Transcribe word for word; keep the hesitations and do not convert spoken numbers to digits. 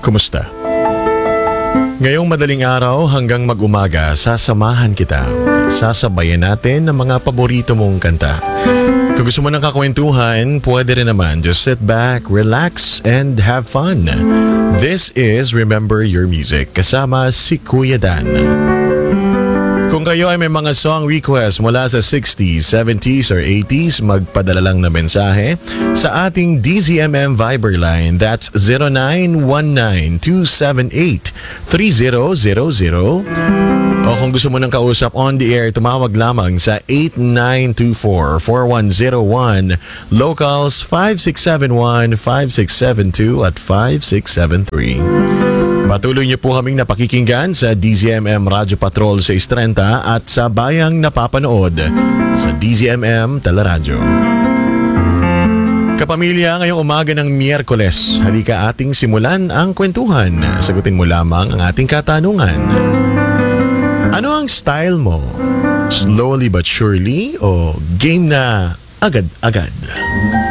Kumusta? Ngayong madaling araw hanggang mag-umaga, sasamahan kita. Sasabayan natin ang mga paborito mong kanta. Kung gusto mo ng kakwentuhan, pwede rin naman. Just sit back, relax, and have fun. This is Remember Your Music kasama si Kuya Dan. Kung kayo ay may mga song request mula sa sixties, seventies, or eighties, magpadala lang na mensahe sa ating D Z M M Viber line. That's zero nine one nine two seven eight three zero zero zero. O kung gusto mo ng kausap on the air, tumawag lamang sa eight nine two four four one zero one, locals five six seven one five six seven two at five six seven three. Patuloy niyo po kaming napakikinggan sa D Z M M Radio Patrol sa Istrenta at sa bayang napapanood sa D Z M M Teleradyo. Kapamilya, ngayong umaga ng Miyerkules, halika ating simulan ang kwentuhan. Sagutin mo lamang ang ating katanungan. Ano ang style mo? Slowly but surely o game na agad-agad?